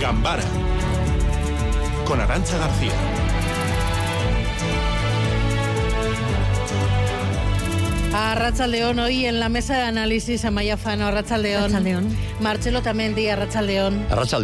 Gambara con Arantxa García. Arratsaldeon, hoy en la mesa de análisis Amaia Fano, Arratsaldeon. Marcelo Tamendi, Arratsaldeon.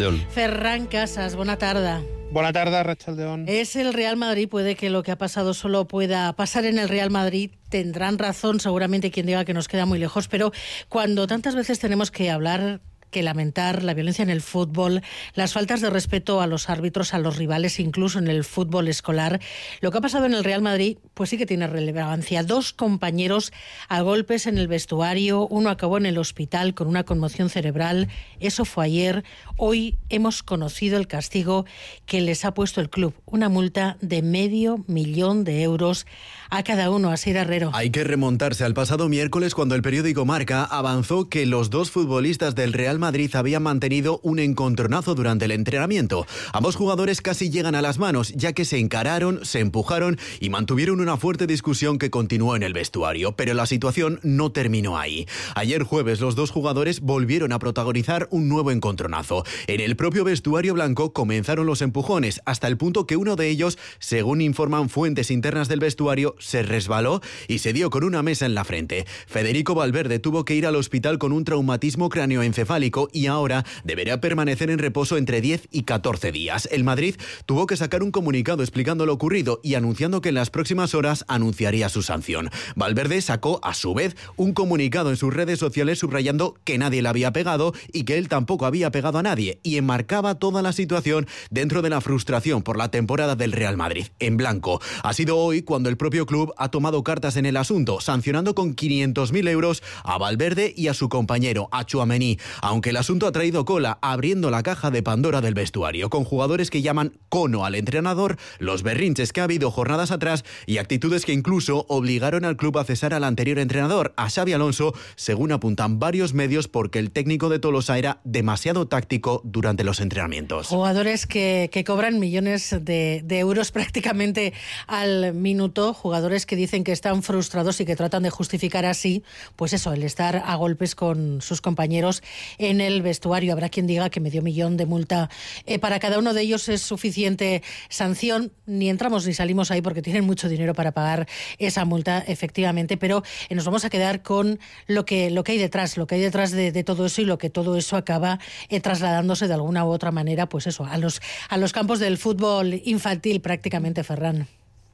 Ferran Casas, buena tarde. Buena tarde, Arratsaldeon. Es el Real Madrid, puede que lo que ha pasado solo pueda pasar en el Real Madrid. Tendrán razón seguramente quien diga que nos queda muy lejos, pero cuando tantas veces tenemos que hablar, que lamentar la violencia en el fútbol, las faltas de respeto a los árbitros, a los rivales, incluso en el fútbol escolar, lo que ha pasado en el Real Madrid pues sí que tiene relevancia. 2 compañeros a golpes en el vestuario, uno acabó en el hospital con una conmoción cerebral, eso fue ayer. Hoy hemos conocido el castigo que les ha puesto el club, una multa de $500,000 euros a cada uno. Asier Herrero. Hay que remontarse al pasado miércoles cuando el periódico Marca avanzó que los 2 futbolistas del Real Madrid habían mantenido un encontronazo durante el entrenamiento. Ambos jugadores casi llegan a las manos, ya que se encararon, se empujaron y mantuvieron una fuerte discusión que continuó en el vestuario. Pero la situación no terminó ahí. Ayer jueves los 2 jugadores volvieron a protagonizar un nuevo encontronazo. En el propio vestuario blanco comenzaron los empujones, hasta el punto que uno de ellos, según informan fuentes internas del vestuario, se resbaló y se dio con una mesa en la frente. Federico Valverde tuvo que ir al hospital con un traumatismo cráneoencefálico y ahora deberá permanecer en reposo entre 10 y 14 días. El Madrid tuvo que sacar un comunicado explicando lo ocurrido y anunciando que en las próximas horas anunciaría su sanción. Valverde sacó a su vez un comunicado en sus redes sociales subrayando que nadie le había pegado y que él tampoco había pegado a nadie, y enmarcaba toda la situación dentro de la frustración por la temporada del Real Madrid. En blanco. Ha sido hoy cuando el propio club ha tomado cartas en el asunto, sancionando con 500.000 euros a Valverde y a su compañero, a Tchouaméni. Aunque el asunto ha traído cola, abriendo la caja de Pandora del vestuario, con jugadores que llaman cono al entrenador, los berrinches que ha habido jornadas atrás y actitudes que incluso obligaron al club a cesar al anterior entrenador, a Xabi Alonso, según apuntan varios medios, porque el técnico de Tolosa era demasiado táctico durante los entrenamientos. Jugadores que cobran millones de euros prácticamente al minuto, jugadores que dicen que están frustrados y que tratan de justificar así, pues eso, el estar a golpes con sus compañeros en el vestuario. Habrá quien diga que $500,000 de multa para cada uno de ellos es suficiente sanción. Ni entramos ni salimos ahí porque tienen mucho dinero para pagar esa multa, efectivamente, pero nos vamos a quedar con lo que hay detrás, de todo eso, y lo que todo eso acaba trasladándose de alguna u otra manera, pues eso, a los campos del fútbol infantil prácticamente, Ferran.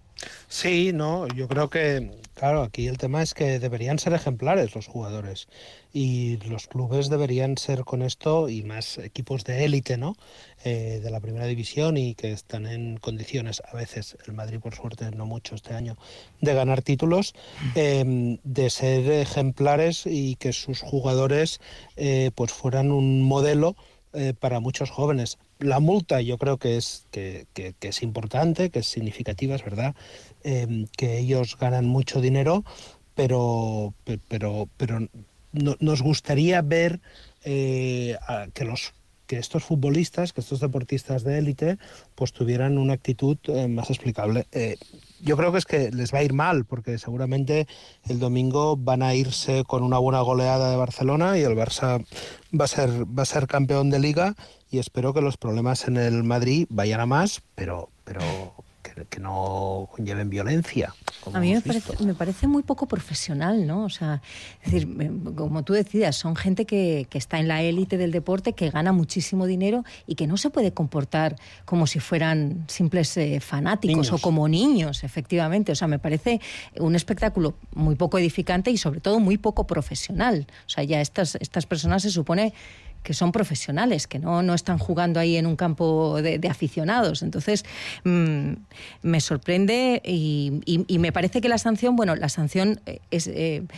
Sí, no, yo creo que, claro, aquí el tema es que deberían ser ejemplares los jugadores y los clubes deberían ser con esto, y más equipos de élite, ¿no? De la primera división y que están en condiciones, a veces, el Madrid por suerte no mucho este año, de ganar títulos, de ser ejemplares y que sus jugadores pues fueran un modelo para muchos jóvenes. La multa yo creo que es importante, que es significativa, es verdad, que ellos ganan mucho dinero, pero nos gustaría ver que estos futbolistas, que estos deportistas de élite, pues tuvieran una actitud más explicable. Yo creo que es que les va a ir mal, porque seguramente el domingo van a irse con una buena goleada de Barcelona y el Barça va a ser campeón de Liga, y espero que los problemas en el Madrid vayan a más, pero que no conlleven violencia. A mí me parece muy poco profesional, ¿no? O sea, es decir, como tú decías, son gente que está en la élite del deporte, que gana muchísimo dinero y que no se puede comportar como si fueran simples fanáticos, niños, o como niños, efectivamente. O sea, me parece un espectáculo muy poco edificante y sobre todo muy poco profesional. O sea, ya estas personas se supone que son profesionales, que no están jugando ahí en un campo de aficionados. Entonces, me sorprende y me parece que la sanción es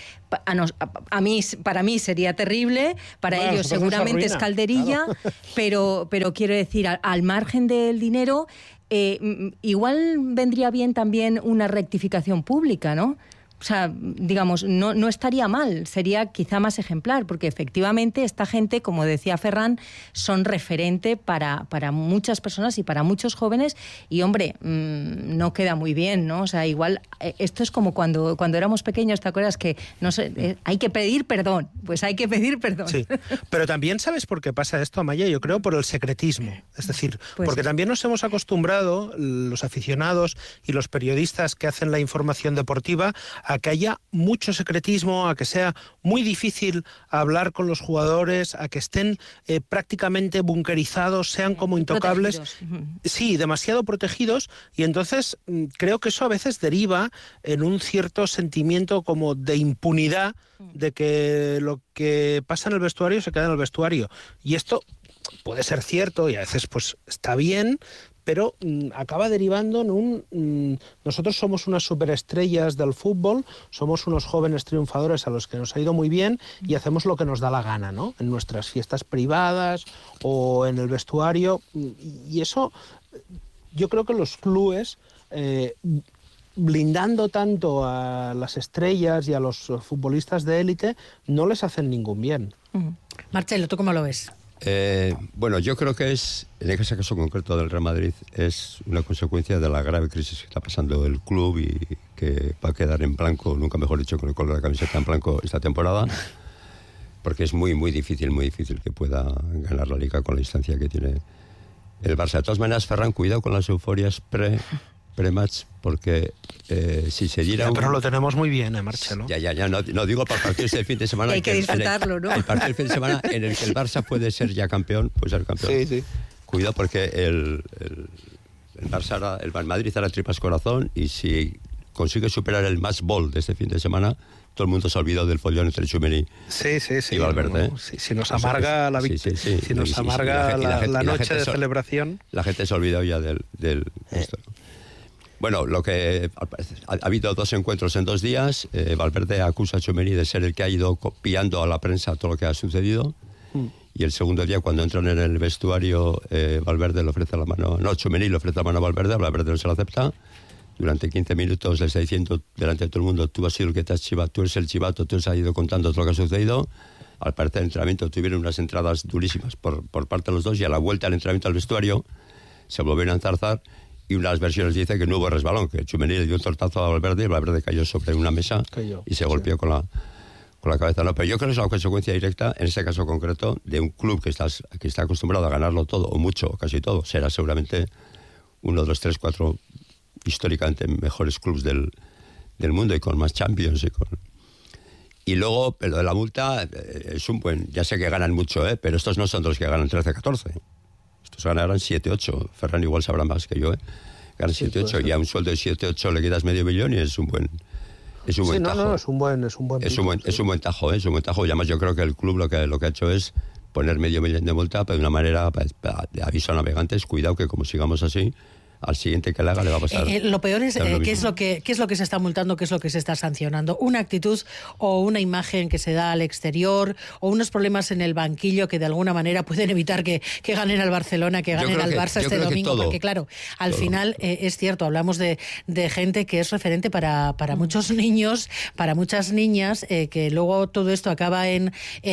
para mí sería terrible, para ellos seguramente es calderilla, claro. pero quiero decir, al margen del dinero, igual vendría bien también una rectificación pública, ¿no? O sea, digamos, no estaría mal, sería quizá más ejemplar, porque efectivamente esta gente, como decía Ferran, son referente para muchas personas y para muchos jóvenes, y hombre, no queda muy bien, ¿no? O sea, igual, esto es como cuando éramos pequeños, ¿te acuerdas? Que no sé, hay que pedir perdón, pues hay que pedir perdón. Sí, pero también ¿sabes por qué pasa esto, Amaya? Yo creo por el secretismo, es decir, pues porque también nos hemos acostumbrado, los aficionados y los periodistas que hacen la información deportiva, a que haya mucho secretismo, a que sea muy difícil hablar con los jugadores, a que estén prácticamente bunkerizados, sean como intocables. Sí, demasiado protegidos, y entonces creo que eso a veces deriva en un cierto sentimiento como de impunidad, de que lo que pasa en el vestuario se queda en el vestuario. Y esto puede ser cierto y a veces pues está bien, pero acaba derivando en nosotros somos unas superestrellas del fútbol, somos unos jóvenes triunfadores a los que nos ha ido muy bien y hacemos lo que nos da la gana, ¿no? En nuestras fiestas privadas o en el vestuario, y eso yo creo que los clubes, blindando tanto a las estrellas y a los futbolistas de élite, no les hacen ningún bien. Marcelo, ¿tú cómo lo ves? Bueno, yo creo que en ese caso concreto del Real Madrid, es una consecuencia de la grave crisis que está pasando el club y que va a quedar en blanco, nunca mejor dicho, con el color de la camiseta en blanco esta temporada, porque es muy difícil que pueda ganar la Liga con la distancia que tiene el Barça. De todas maneras, Ferran, cuidado con las euforias pre-match, porque si se diera... Pero lo tenemos muy bien, Marcelo. Ya, no digo para el partido este fin de semana. Hay que disfrutarlo, ¿no? El partido del fin de semana en el que el Barça puede ser ya campeón, puede ser campeón. Sí. Cuidado, porque el Barça el Madrid hará tripas corazón, y si consigue superar el match ball de este fin de semana, todo el mundo se ha olvidado del follón entre Tchouaméni y Valverde. Si nos amarga la victoria, si nos amarga la noche de celebración. La gente se ha olvidado ya del esto. Bueno, lo que ha habido 2 encuentros en 2 días. Valverde acusa a Tchouaméni de ser el que ha ido copiando a la prensa todo lo que ha sucedido. Y el segundo día, cuando entran en el vestuario, Valverde le ofrece la mano. No, Tchouaméni le ofrece la mano a Valverde no se la acepta. Durante 15 minutos le está diciendo delante de todo el mundo: tú has sido el que te has chivado, tú eres el chivato, tú has ido contando todo lo que ha sucedido. Al parecer, el entrenamiento tuvieron unas entradas durísimas por parte de los dos, y a la vuelta al entrenamiento al vestuario se volvieron a enzarzar. Y unas versiones dice que no hubo resbalón, que Tchouaméni le dio un tortazo a Valverde y Valverde cayó sobre una mesa y se golpeó con la cabeza. No, pero yo creo que es una consecuencia directa, en este caso concreto, de un club que está acostumbrado a ganarlo todo, o mucho, o casi todo. Será seguramente uno de los 3, 4 históricamente mejores clubes del mundo, y con más Champions. Y luego, lo de la multa es un buen... Ya sé que ganan mucho, pero estos no son de los que ganan 13, 14. Estos ganarán 7, 8. Ferran igual sabrá más que yo, Ganan 7, 8, y a un sueldo de 7, 8 le quitas $500,000 y es un buen tajo. No, es un buen tajo, es un buen tajo. Y además yo creo que el club lo que ha hecho es poner $500,000 de multa, pero de una manera de aviso a navegantes: cuidado, que como sigamos así, al siguiente que le haga le va a pasar. Lo peor es qué es lo que se está multando, qué es lo que se está sancionando. Una actitud o una imagen que se da al exterior, o unos problemas en el banquillo que de alguna manera pueden evitar que ganen al Barcelona, que ganen al Barça este domingo. Porque claro, al final es cierto, hablamos de gente que es referente para muchos niños, para muchas niñas, que luego todo esto acaba en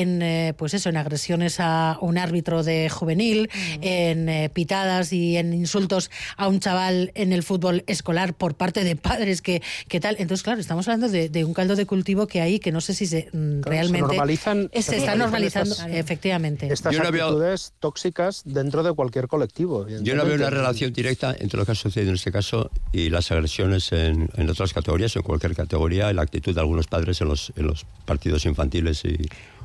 agresiones a un árbitro de juvenil, en pitadas y en insultos a un chaval en el fútbol escolar por parte de padres que tal. Entonces, claro, estamos hablando de un caldo de cultivo que hay, que no sé si realmente se está normalizando, efectivamente. Estas actitudes tóxicas dentro de cualquier colectivo. Yo no veo una relación directa entre lo que ha sucedido en este caso y las agresiones en otras categorías, en cualquier categoría, y la actitud de algunos padres en los partidos infantiles y...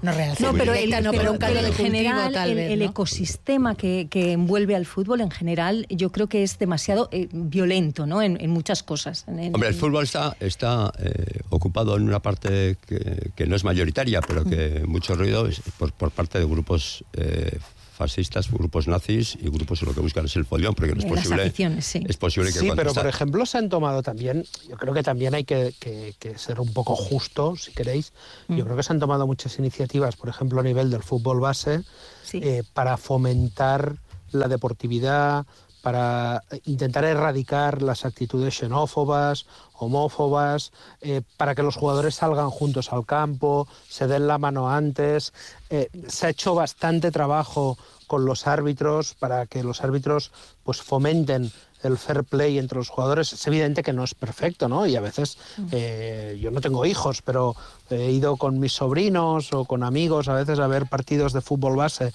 Pero un caldo de cultivo, tal vez, el ecosistema que envuelve al fútbol en general, yo creo que es demasiado violento, ¿no? En muchas cosas. Hombre, el fútbol está ocupado en una parte que no es mayoritaria, pero que mucho ruido es por parte de grupos fascistas, grupos nazis y grupos que lo que buscan es el follón, porque no es posible. Es posible que pero por ejemplo se han tomado también, yo creo que también hay que ser un poco justo, si queréis. Yo creo que se han tomado muchas iniciativas, por ejemplo a nivel del fútbol base, para fomentar la deportividad, para intentar erradicar las actitudes xenófobas, homófobas, para que los jugadores salgan juntos al campo, se den la mano antes. Se ha hecho bastante trabajo con los árbitros para que los árbitros pues fomenten el fair play entre los jugadores. Es evidente que no es perfecto, ¿no? Y a veces yo no tengo hijos, pero he ido con mis sobrinos o con amigos a veces a ver partidos de fútbol base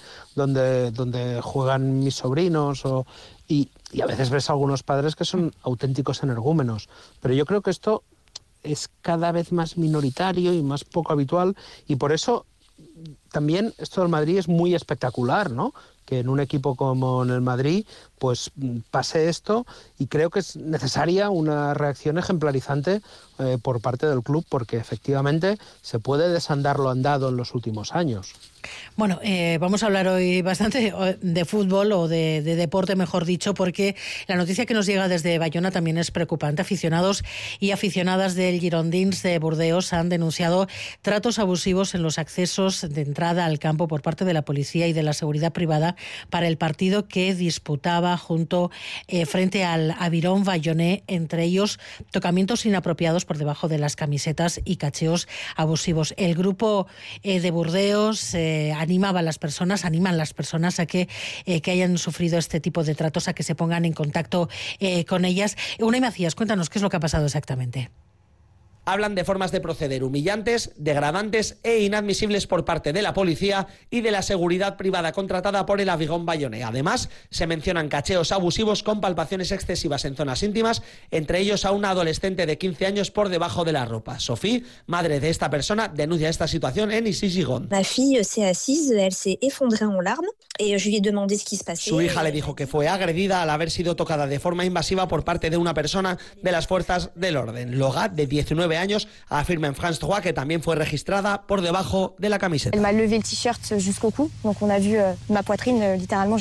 donde juegan mis sobrinos y a veces ves a algunos padres que son auténticos energúmenos. Pero yo creo que esto es cada vez más minoritario y más poco habitual, y por eso también esto del Madrid es muy espectacular, ¿no? Que en un equipo como en el Madrid pues pase esto, y creo que es necesaria una reacción ejemplarizante por parte del club, porque efectivamente se puede desandar lo andado en los últimos años. Bueno, vamos a hablar hoy bastante de fútbol o de deporte, mejor dicho, porque la noticia que nos llega desde Bayona también es preocupante. Aficionados y aficionadas del Girondins de Burdeos han denunciado tratos abusivos en los accesos de entrada al campo por parte de la policía y de la seguridad privada para el partido que disputaba frente al Aviron Bayonné, entre ellos tocamientos inapropiados por debajo de las camisetas y cacheos abusivos. El grupo de Burdeos animan a las personas a que hayan sufrido este tipo de tratos, a que se pongan en contacto con ellas. Unai Macías, cuéntanos qué es lo que ha pasado exactamente. Hablan de formas de proceder humillantes, degradantes e inadmisibles por parte de la policía y de la seguridad privada contratada por el Aviron Bayonné. Además, se mencionan cacheos abusivos con palpaciones excesivas en zonas íntimas, entre ellos a una adolescente de 15 años por debajo de la ropa. Sophie, madre de esta persona, denuncia esta situación en Issy-Giron. Ma fille s'est assise, elle s'est effondrée en larmes et je lui ai demandé ce qui se passait. Su hija le dijo que fue agredida al haber sido tocada de forma invasiva por parte de una persona de las fuerzas del orden. Logat, de 19 años, afirma en France 3 que también fue registrada por debajo de la camiseta. Elle m'a levé el t-shirt jusqu'au cou, donc on a vu ma poitrine, littéralement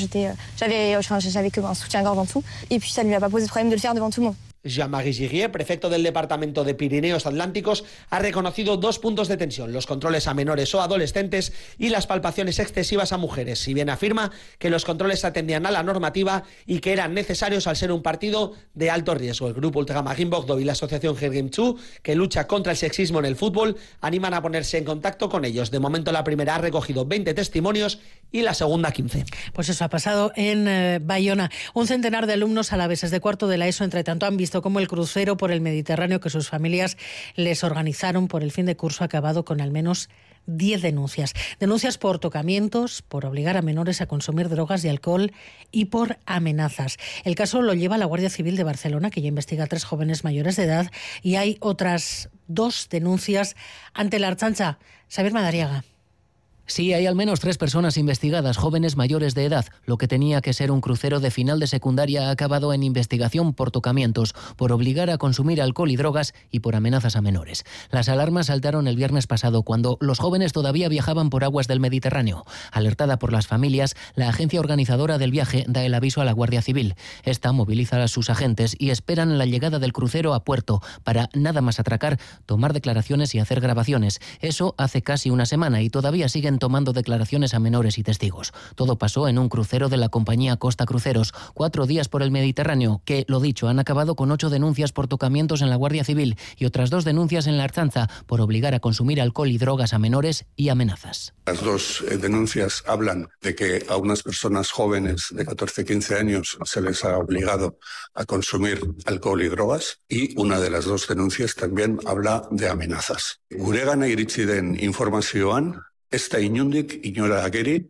j'avais que un soutien-gorge en dessous, et puis ça ne lui a pas posé de problème de le faire devant tout le monde. Jean-Marie Giguier, prefecto del Departamento de Pirineos Atlánticos, ha reconocido 2 puntos de tensión: los controles a menores o adolescentes y las palpaciones excesivas a mujeres, si bien afirma que los controles atendían a la normativa y que eran necesarios al ser un partido de alto riesgo. El grupo Ultramarín Bordeaux y la asociación Gergimchu, que lucha contra el sexismo en el fútbol, animan a ponerse en contacto con ellos. De momento la primera ha recogido 20 testimonios y la segunda 15. Pues eso ha pasado en Bayona. Un centenar de alumnos alaveses de cuarto de la ESO, entre tanto, han visto como el crucero por el Mediterráneo que sus familias les organizaron por el fin de curso ha acabado con al menos 10 denuncias. Denuncias por tocamientos, por obligar a menores a consumir drogas y alcohol y por amenazas. El caso lo lleva la Guardia Civil de Barcelona, que ya investiga a 3 jóvenes mayores de edad, y hay otras 2 denuncias ante la Ertzaintza. Xavier Madariaga. Sí, hay al menos 3 personas investigadas, jóvenes mayores de edad. Lo que tenía que ser un crucero de final de secundaria ha acabado en investigación por tocamientos, por obligar a consumir alcohol y drogas y por amenazas a menores. Las alarmas saltaron el viernes pasado, cuando los jóvenes todavía viajaban por aguas del Mediterráneo. Alertada por las familias, la agencia organizadora del viaje da el aviso a la Guardia Civil. Esta moviliza a sus agentes y esperan la llegada del crucero a puerto para, nada más atracar, tomar declaraciones y hacer grabaciones. Eso hace casi una semana y todavía siguen tomando declaraciones a menores y testigos. Todo pasó en un crucero de la compañía Costa Cruceros. 4 días por el Mediterráneo que, lo dicho, han acabado con 8 denuncias por tocamientos en la Guardia Civil y otras 2 denuncias en la Ertzaintza por obligar a consumir alcohol y drogas a menores y amenazas. Las 2 denuncias hablan de que a unas personas jóvenes de 14-15 años se les ha obligado a consumir alcohol y drogas, y una de las 2 denuncias también habla de amenazas. Guregana iritsi den informazioan ez da inundik inora ageri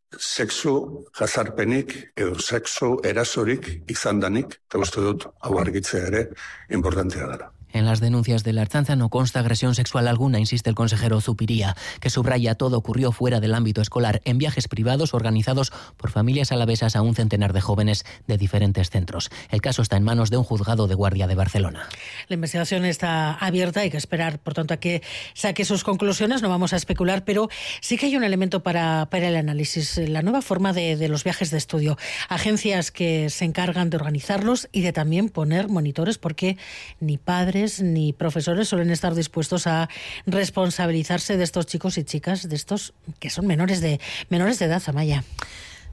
sexu jazarpenik edo sexu erasorik izandanik, eta uste dut hau argitzea ere importantea dela. En las denuncias de la Ertzaintza no consta agresión sexual alguna, insiste el consejero Zupiría, que subraya todo ocurrió fuera del ámbito escolar, en viajes privados organizados por familias alavesas a un centenar de jóvenes de diferentes centros. El caso está en manos de un juzgado de guardia de Barcelona. La investigación está abierta, hay que esperar, por tanto, a que saque sus conclusiones. No vamos a especular, pero sí que hay un elemento para el análisis: la nueva forma de los viajes de estudio. Agencias que se encargan de organizarlos y de también poner monitores, porque ni padres ni profesores suelen estar dispuestos a responsabilizarse de estos chicos y chicas, de estos que son menores de edad, Amaya.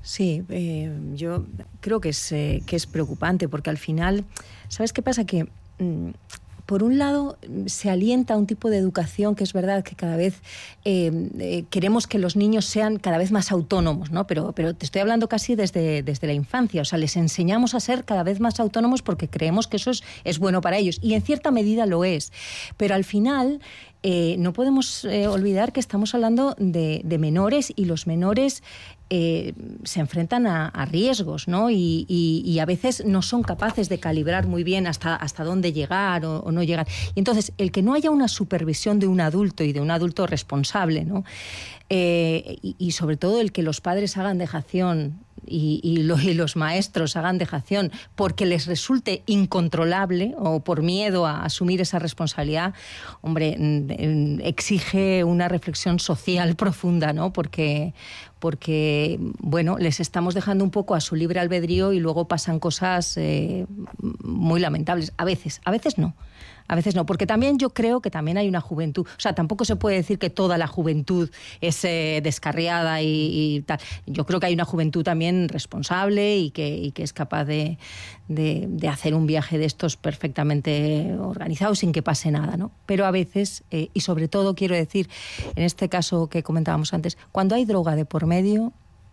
Sí, yo creo que es preocupante, porque al final, ¿sabes qué pasa? Que por un lado se alienta un tipo de educación que es verdad que cada vez queremos que los niños sean cada vez más autónomos, ¿no? Pero te estoy hablando casi desde la infancia, o sea, les enseñamos a ser cada vez más autónomos porque creemos que eso es bueno para ellos, y en cierta medida lo es, pero al final no podemos olvidar que estamos hablando de menores, y los menores se enfrentan a riesgos, ¿no? Y a veces no son capaces de calibrar muy bien hasta dónde llegar o no llegar. Y entonces, el que no haya una supervisión de un adulto, y de un adulto responsable, ¿no? Y sobre todo el que los padres hagan dejación y los maestros hagan dejación porque les resulte incontrolable o por miedo a asumir esa responsabilidad, hombre, exige una reflexión social profunda, ¿no? Porque bueno, les estamos dejando un poco a su libre albedrío y luego pasan cosas muy lamentables. A veces no. A veces no, porque también yo creo que también hay una juventud, o sea, tampoco se puede decir que toda la juventud es descarriada y tal. Yo creo que hay una juventud también responsable y que es capaz de hacer un viaje de estos perfectamente organizado sin que pase nada, ¿no? Pero a veces, y sobre todo quiero decir, en este caso que comentábamos antes, cuando hay droga de por medio,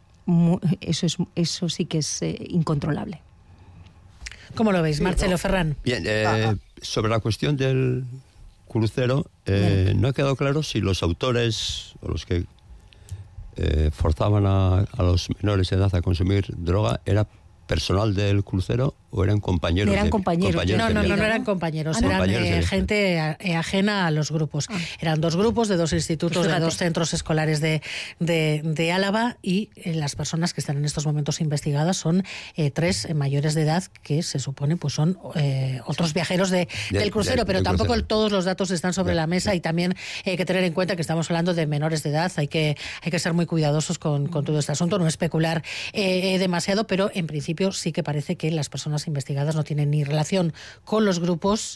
eso sí que es incontrolable. ¿Cómo lo veis, Marcelo Ferrán? Bien, sobre la cuestión del crucero, no ha quedado claro si los autores o los que forzaban a los menores de edad a consumir droga era personal del crucero o eran compañeros. Eran compañeros. No eran compañeros, eran gente ajena a los grupos. Eran dos grupos de dos institutos, de dos centros escolares de Álava, y las personas que están en estos momentos investigadas son 3 mayores de edad que se supone pues son otros viajeros del crucero, pero tampoco todos los datos están sobre la mesa, y también hay que tener en cuenta que estamos hablando de menores de edad. Hay que ser muy cuidadosos con todo este asunto, no especular demasiado, pero en principio sí que parece que las personas investigadas no tienen ni relación con los grupos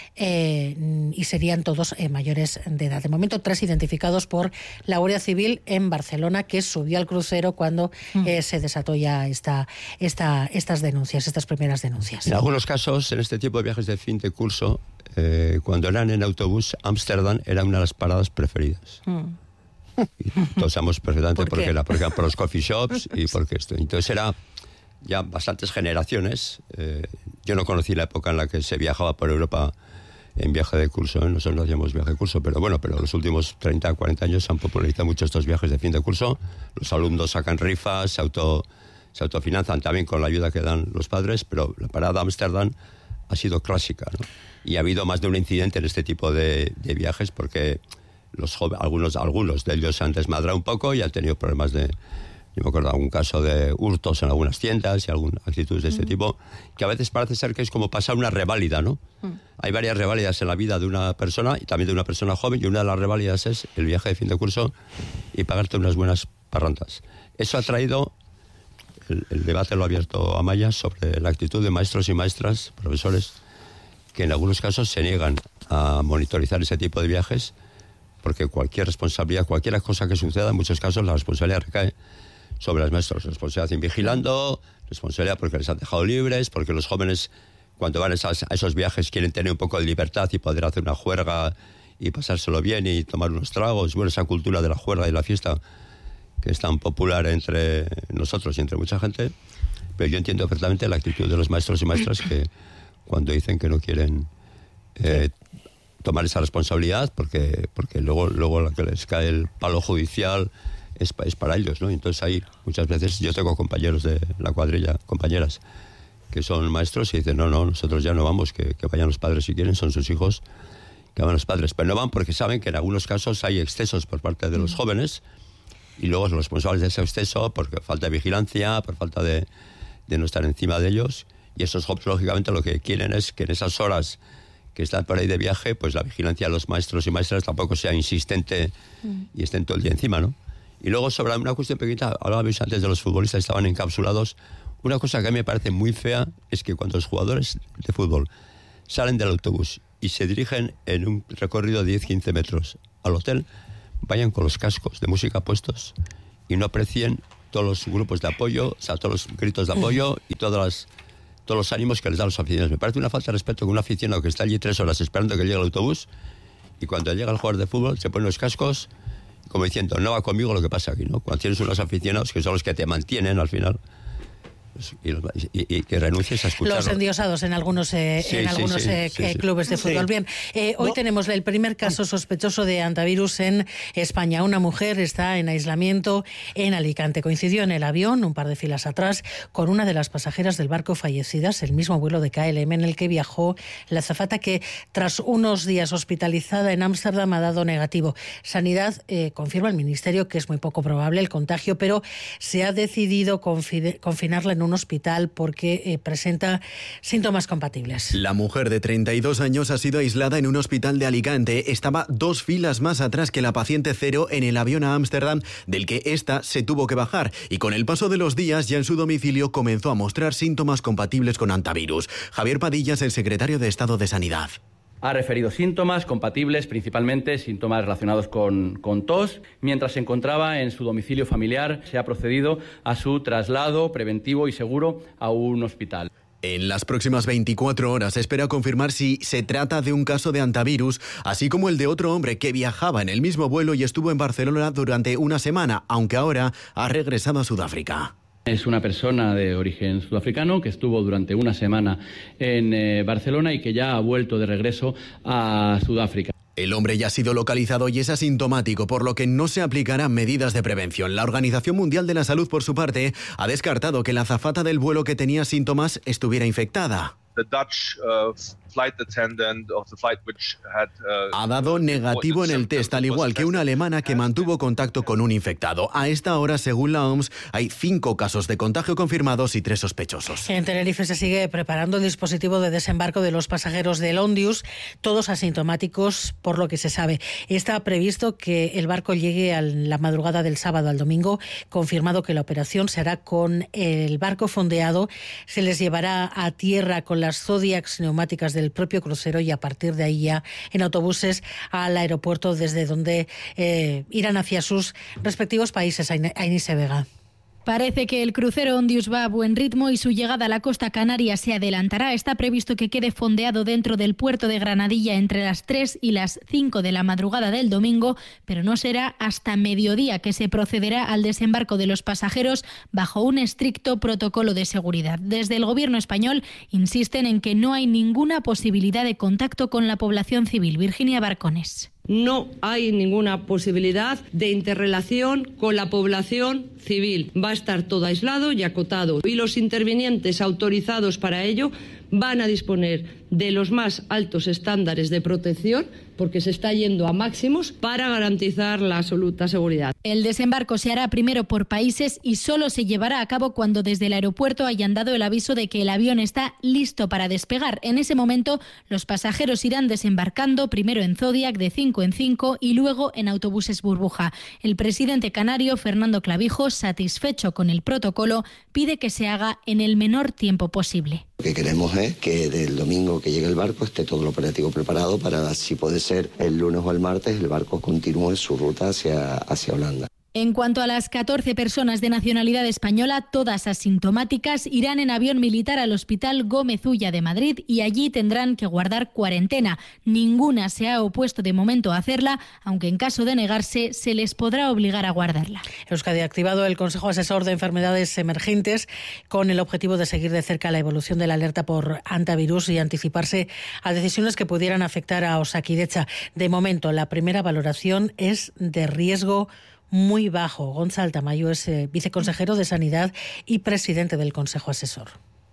y serían todos mayores de edad. De momento, 3 identificados por la Guardia Civil en Barcelona, que subió al crucero cuando se desató ya estas denuncias, estas primeras denuncias. En algunos casos, en este tipo de viajes de fin de curso, cuando eran en autobús, Ámsterdam era una de las paradas preferidas. Y todos sabemos perfectamente por qué era, porque por los coffee shops y porque esto. Entonces era ya bastantes generaciones. Yo no conocí la época en la que se viajaba por Europa en viaje de curso, nosotros no hacíamos viaje de curso, pero los últimos 30, 40 años se han popularizado mucho estos viajes de fin de curso. Los alumnos sacan rifas, se autofinancian también con la ayuda que dan los padres, pero la parada de Ámsterdam ha sido clásica, ¿no? Y ha habido más de un incidente en este tipo de viajes porque los jóvenes, algunos de ellos se han desmadrado un poco y han tenido problemas de... Yo me acuerdo de algún caso de hurtos en algunas tiendas y algunas actitudes de este tipo, que a veces parece ser que es como pasar una reválida, ¿no? Hay varias reválidas en la vida de una persona y también de una persona joven, y una de las reválidas es el viaje de fin de curso y pagarte unas buenas parrandas. Eso ha traído, el debate lo ha abierto Amaya, sobre la actitud de maestros y maestras, profesores, que en algunos casos se niegan a monitorizar ese tipo de viajes, porque cualquier responsabilidad, cualquier cosa que suceda, en muchos casos la responsabilidad recae sobre los maestros. Responsabilidad invigilando, responsabilidad porque les han dejado libres, porque los jóvenes cuando van a esos viajes quieren tener un poco de libertad y poder hacer una juerga y pasárselo bien y tomar unos tragos. Bueno, esa cultura de la juerga y la fiesta que es tan popular entre nosotros y entre mucha gente. Pero yo entiendo perfectamente la actitud de los maestros y maestras que cuando dicen que no quieren tomar esa responsabilidad porque luego la que les cae el palo judicial es para ellos, ¿no? Entonces ahí muchas veces yo tengo compañeros de la cuadrilla, compañeras, que son maestros y dicen, no, nosotros ya no vamos, que vayan los padres si quieren, son sus hijos, que van los padres. Pero no van porque saben que en algunos casos hay excesos por parte de los jóvenes y luego los responsables de ese exceso por falta de vigilancia, por falta de no estar encima de ellos. Y esos jóvenes, lógicamente, lo que quieren es que en esas horas que están por ahí de viaje, pues la vigilancia de los maestros y maestras tampoco sea insistente y estén todo el día encima, ¿no? Y luego, sobre una cuestión pequeñita, hablábamos antes de los futbolistas que estaban encapsulados. Una cosa que a mí me parece muy fea es que cuando los jugadores de fútbol salen del autobús y se dirigen en un recorrido de 10-15 metros al hotel, vayan con los cascos de música puestos y no aprecien todos los grupos de apoyo, o sea, todos los gritos de apoyo y todos los ánimos que les dan los aficionados. Me parece una falta de respeto que un aficionado que está allí 3 horas esperando que llegue el autobús y cuando llega el jugador de fútbol se pone los cascos como diciendo, no va conmigo lo que pasa aquí, ¿no? Cuando tienes unos aficionados que son los que te mantienen al final y que renuncies a escucharlo. Los endiosados en algunos clubes de fútbol. Bien, hoy tenemos el primer caso sospechoso de antivirus en España. Una mujer está en aislamiento en Alicante. Coincidió en el avión, un par de filas atrás, con una de las pasajeras del barco fallecidas, el mismo vuelo de KLM en el que viajó la azafata, que tras unos días hospitalizada en Ámsterdam ha dado negativo. Sanidad confirma al Ministerio que es muy poco probable el contagio, pero se ha decidido confinarla en un hospital porque presenta síntomas compatibles. La mujer de 32 años ha sido aislada en un hospital de Alicante. Estaba 2 filas más atrás que la paciente cero en el avión a Ámsterdam, del que ésta se tuvo que bajar. Y con el paso de los días, ya en su domicilio comenzó a mostrar síntomas compatibles con antivirus. Javier Padilla es el secretario de Estado de Sanidad. Ha referido síntomas compatibles, principalmente síntomas relacionados con tos. Mientras se encontraba en su domicilio familiar, se ha procedido a su traslado preventivo y seguro a un hospital. En las próximas 24 horas se espera confirmar si se trata de un caso de antivirus, así como el de otro hombre que viajaba en el mismo vuelo y estuvo en Barcelona durante una semana, aunque ahora ha regresado a Sudáfrica. Es una persona de origen sudafricano que estuvo durante una semana en Barcelona y que ya ha vuelto de regreso a Sudáfrica. El hombre ya ha sido localizado y es asintomático, por lo que no se aplicarán medidas de prevención. La Organización Mundial de la Salud, por su parte, ha descartado que la azafata del vuelo que tenía síntomas estuviera infectada. Ha dado negativo en el test, al igual que una alemana que mantuvo contacto con un infectado. A esta hora, según la OMS, hay 5 casos de contagio confirmados y 3 sospechosos. En Tenerife se sigue preparando el dispositivo de desembarco de los pasajeros del Ondius, todos asintomáticos, por lo que se sabe. Está previsto que el barco llegue a la madrugada del sábado al domingo, confirmado que la operación se hará con el barco fondeado. Se les llevará a tierra con las Zodiacs neumáticas del propio crucero y a partir de ahí ya en autobuses al aeropuerto desde donde irán hacia sus respectivos países. Ainise Vega. Parece que el crucero Ondius va a buen ritmo y su llegada a la costa canaria se adelantará. Está previsto que quede fondeado dentro del puerto de Granadilla entre las 3 y las 5 de la madrugada del domingo, pero no será hasta mediodía que se procederá al desembarco de los pasajeros bajo un estricto protocolo de seguridad. Desde el gobierno español insisten en que no hay ninguna posibilidad de contacto con la población civil. Virginia Barcones. No hay ninguna posibilidad de interrelación con la población civil. Va a estar todo aislado y acotado. Y los intervinientes autorizados para ello van a disponer de los más altos estándares de protección, porque se está yendo a máximos para garantizar la absoluta seguridad. El desembarco se hará primero por países y solo se llevará a cabo cuando desde el aeropuerto hayan dado el aviso de que el avión está listo para despegar. En ese momento, los pasajeros irán desembarcando primero en Zodiac de 5 en 5 y luego en autobuses burbuja. El presidente canario, Fernando Clavijo, satisfecho con el protocolo, pide que se haga en el menor tiempo posible. Lo que queremos es que del domingo que llegue el barco esté todo el operativo preparado para, si puede ser el lunes o el martes, el barco continúe su ruta hacia Holanda. En cuanto a las 14 personas de nacionalidad española, todas asintomáticas, irán en avión militar al Hospital Gómez Ulla de Madrid y allí tendrán que guardar cuarentena. Ninguna se ha opuesto de momento a hacerla, aunque en caso de negarse se les podrá obligar a guardarla. Euskadi ha activado el Consejo Asesor de Enfermedades Emergentes con el objetivo de seguir de cerca la evolución de la alerta por antivirus y anticiparse a decisiones que pudieran afectar a Osakidetza. De momento, la primera valoración es de riesgo muy bajo. Gonzalo Tamayo es viceconsejero de Sanidad y presidente del Consejo Asesor.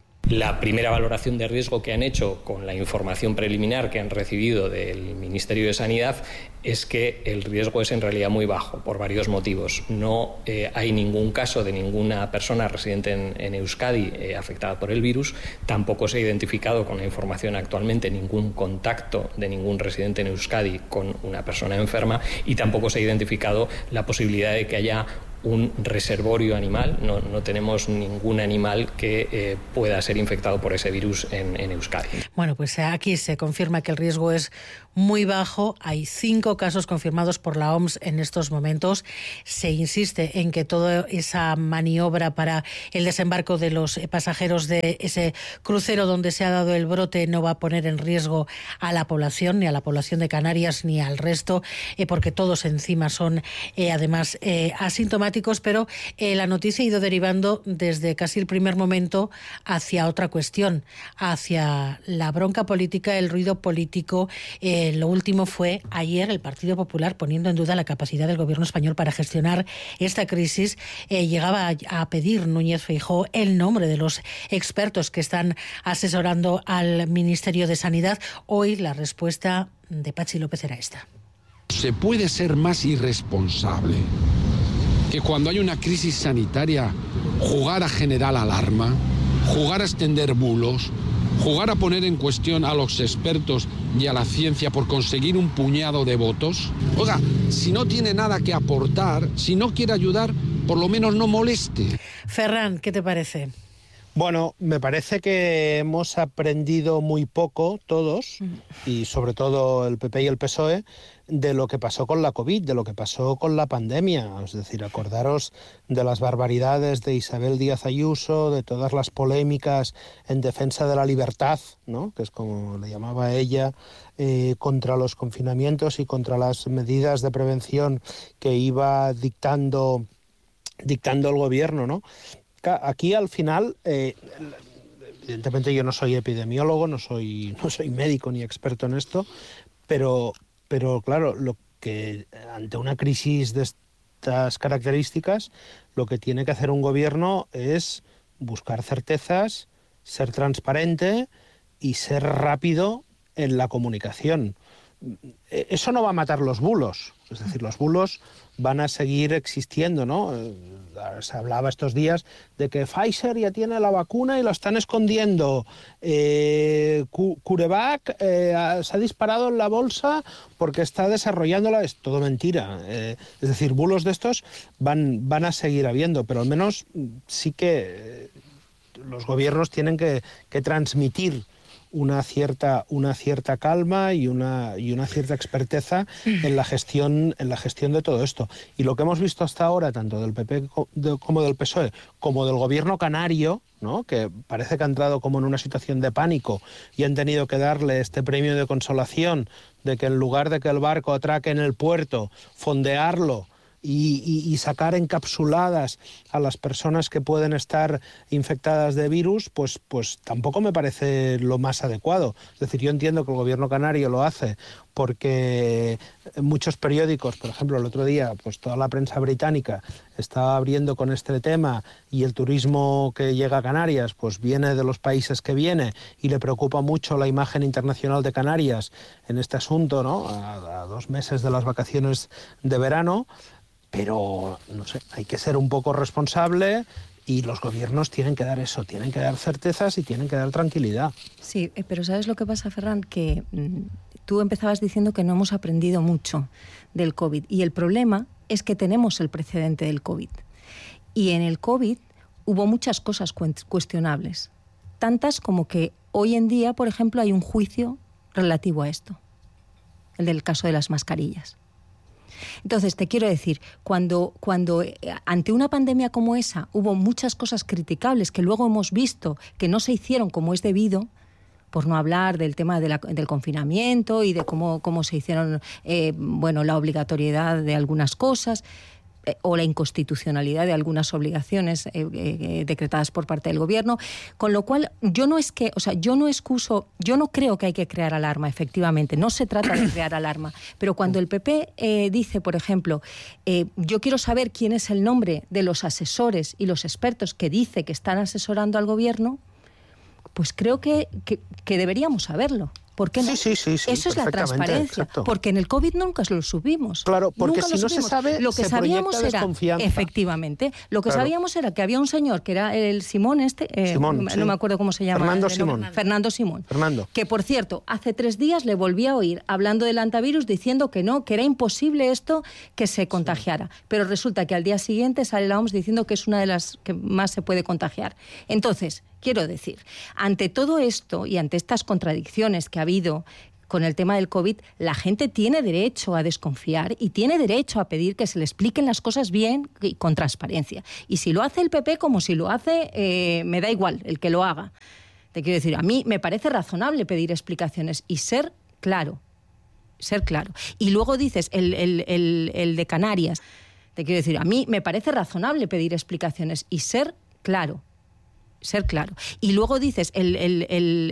La primera valoración de riesgo que han hecho con la información preliminar que han recibido del Ministerio de Sanidad es que el riesgo es en realidad muy bajo por varios motivos. No hay ningún caso de ninguna persona residente en Euskadi afectada por el virus. Tampoco se ha identificado con la información actualmente ningún contacto de ningún residente en Euskadi con una persona enferma y tampoco se ha identificado la posibilidad de que haya un reservorio animal, no tenemos ningún animal que pueda ser infectado por ese virus en Euskadi. Bueno, pues aquí se confirma que el riesgo es muy bajo. Hay 5 casos confirmados por la OMS en estos momentos. Se insiste en que toda esa maniobra para el desembarco de los pasajeros de ese crucero donde se ha dado el brote no va a poner en riesgo a la población, ni a la población de Canarias, ni al resto, porque todos encima son además asintomáticos, pero la noticia ha ido derivando desde casi el primer momento hacia otra cuestión, hacia la bronca política, el ruido político. Lo último fue ayer el Partido Popular poniendo en duda la capacidad del gobierno español para gestionar esta crisis. Llegaba a pedir Núñez Feijóo el nombre de los expertos que están asesorando al Ministerio de Sanidad. Hoy la respuesta de Patxi López era esta. Se puede ser más irresponsable que cuando hay una crisis sanitaria jugar a generar alarma, jugar a extender bulos, jugar a poner en cuestión a los expertos y a la ciencia por conseguir un puñado de votos. Oiga, si no tiene nada que aportar, si no quiere ayudar, por lo menos no moleste. Ferran, ¿qué te parece? Bueno, me parece que hemos aprendido muy poco todos, y sobre todo el PP y el PSOE, de lo que pasó con la COVID, de lo que pasó con la pandemia. Es decir, acordaros de las barbaridades de Isabel Díaz Ayuso, de todas las polémicas en defensa de la libertad, ¿no?, que es como le llamaba ella, contra los confinamientos y contra las medidas de prevención que iba dictando el gobierno, ¿no? Aquí al final, evidentemente yo no soy epidemiólogo, no soy médico ni experto en esto, pero claro, lo que ante una crisis de estas características, lo que tiene que hacer un gobierno es buscar certezas, ser transparente y ser rápido en la comunicación. Eso no va a matar los bulos, es decir, los bulos van a seguir existiendo, ¿no? Se hablaba estos días de que Pfizer ya tiene la vacuna y la están escondiendo. CureVac se ha disparado en la bolsa porque está desarrollándola. Es todo mentira. Es decir, bulos de estos van a seguir habiendo, pero al menos sí que los gobiernos tienen que transmitir una cierta calma y una cierta experteza en la gestión de todo esto. Y lo que hemos visto hasta ahora, tanto del PP como del PSOE, como del gobierno canario, ¿no?, que parece que ha entrado como en una situación de pánico y han tenido que darle este premio de consolación de que en lugar de que el barco atraque en el puerto, fondearlo y sacar encapsuladas a las personas que pueden estar infectadas de virus, pues tampoco me parece lo más adecuado. Es decir, yo entiendo que el gobierno canario lo hace porque muchos periódicos, por ejemplo, el otro día, pues toda la prensa británica estaba abriendo con este tema, y el turismo que llega a Canarias pues viene de los países que viene y le preocupa mucho la imagen internacional de Canarias en este asunto, ¿no?, a 2 meses de las vacaciones de verano. Pero, no sé, hay que ser un poco responsable y los gobiernos tienen que dar eso, tienen que dar certezas y tienen que dar tranquilidad. Sí, pero ¿sabes lo que pasa, Ferran? Que tú empezabas diciendo que no hemos aprendido mucho del COVID. Y el problema es que tenemos el precedente del COVID. Y en el COVID hubo muchas cosas cuestionables. Tantas como que hoy en día, por ejemplo, hay un juicio relativo a esto. El del caso de las mascarillas. Entonces, te quiero decir, cuando ante una pandemia como esa hubo muchas cosas criticables que luego hemos visto que no se hicieron como es debido, por no hablar del tema del confinamiento y de cómo se hicieron la obligatoriedad de algunas cosas, o la inconstitucionalidad de algunas obligaciones decretadas por parte del gobierno, con lo cual yo no creo que hay que crear alarma, efectivamente, no se trata de crear alarma, pero cuando el PP dice, por ejemplo, yo quiero saber quién es el nombre de los asesores y los expertos que dice que están asesorando al gobierno, pues creo que deberíamos saberlo. ¿Por qué no? Sí, eso es la transparencia. Exacto. Porque en el COVID nunca lo subimos. Claro, porque nunca si no se sabe, lo que se sabíamos proyecta era, desconfianza. efectivamente, lo que sabíamos era que había un señor que era el Simón no me acuerdo cómo se llama. Fernando Simón. Que, por cierto, hace 3 días le volví a oír hablando del antivirus diciendo que no, que era imposible esto que se contagiara. Pero resulta que al día siguiente sale la OMS diciendo que es una de las que más se puede contagiar. Entonces, quiero decir, ante todo esto y ante estas contradicciones que ha habido con el tema del COVID, la gente tiene derecho a desconfiar y tiene derecho a pedir que se le expliquen las cosas bien y con transparencia. Y si lo hace el PP como si lo hace, me da igual el que lo haga. Te quiero decir, a mí me parece razonable pedir explicaciones y ser claro. Y luego dices, el de Canarias, te quiero decir, a mí me parece razonable pedir explicaciones y ser claro. Y luego dices, el